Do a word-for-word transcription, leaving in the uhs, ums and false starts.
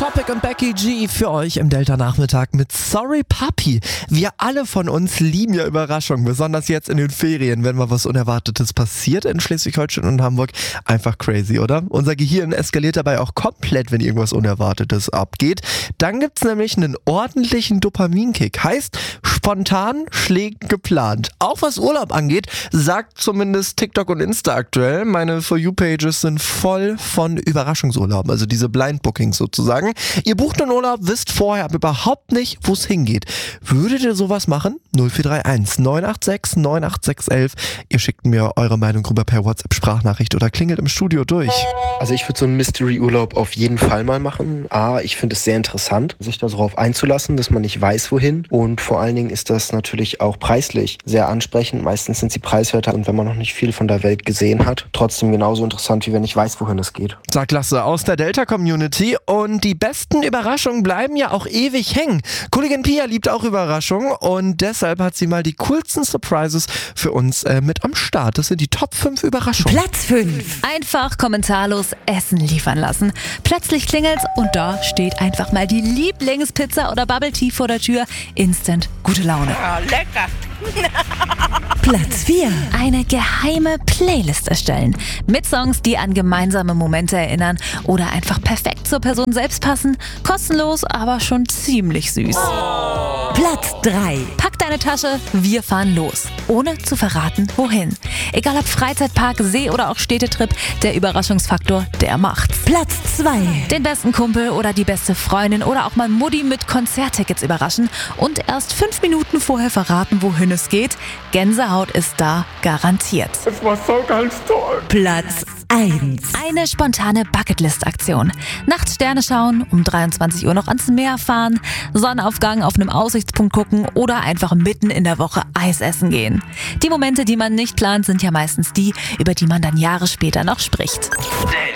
Topic und Becky G für euch im Delta-Nachmittag mit Sorry Papi. Wir alle von uns lieben ja Überraschungen, besonders jetzt in den Ferien, wenn mal was Unerwartetes passiert in Schleswig-Holstein und Hamburg. Einfach crazy, oder? Unser Gehirn eskaliert dabei auch komplett, wenn irgendwas Unerwartetes abgeht. Dann gibt's nämlich einen ordentlichen Dopaminkick. Heißt, spontan schlägt geplant. Auch was Urlaub angeht, sagt zumindest TikTok und Insta aktuell. Meine For You-Pages sind voll von Überraschungsurlauben, also diese Blind Bookings sozusagen. Ihr bucht einen Urlaub, wisst vorher aber überhaupt nicht, wo es hingeht. Würdet ihr sowas machen? null vier drei eins neun acht sechs neun acht sechs eins. Ihr schickt mir eure Meinung rüber per WhatsApp-Sprachnachricht oder klingelt im Studio durch. Also ich würde so einen Mystery-Urlaub auf jeden Fall mal machen. A, ich finde es sehr interessant, sich darauf einzulassen, dass man nicht weiß, wohin. Und vor allen Dingen ist das natürlich auch preislich sehr ansprechend. Meistens sind sie preiswerter und wenn man noch nicht viel von der Welt gesehen hat, trotzdem genauso interessant, wie wenn ich weiß, wohin es geht. Sagt Lasse aus der Delta-Community. Und die besten Überraschungen bleiben ja auch ewig hängen. Kollegin Pia liebt auch Überraschungen und deshalb hat sie mal die coolsten Surprises für uns äh, mit am Start. Das sind die Top fünf Überraschungen. Platz fünf. Einfach kommentarlos Essen liefern lassen. Plötzlich klingelt's und da steht einfach mal die Lieblingspizza oder Bubble Tea vor der Tür. Instant gute Laune. Oh, lecker. Platz vier. Eine geheime Playlist erstellen. Mit Songs, die an gemeinsame Momente erinnern oder einfach perfekt zur Person selbst passen. Kostenlos, aber schon ziemlich süß. Platz drei. Pack deine Tasche, wir fahren los. Ohne zu verraten, wohin. Egal ob Freizeitpark, See oder auch Städtetrip, der Überraschungsfaktor, der macht's. Platz zwei. Den besten Kumpel oder die beste Freundin oder auch mal Mutti mit Konzerttickets überraschen und erst fünf Minuten vorher verraten, wohin es geht. Gänsehaut ist da garantiert. Das war so ganz toll. Platz eins. Eine spontane Bucketlist-Aktion. Nachts Sterne schauen, um dreiundzwanzig Uhr noch ans Meer fahren, Sonnenaufgang auf einem Aussichtspunkt gucken oder einfach mitten in der Woche Eis essen gehen. Die Momente, die man nicht plant, sind ja meistens die, über die man dann Jahre später noch spricht. Delta.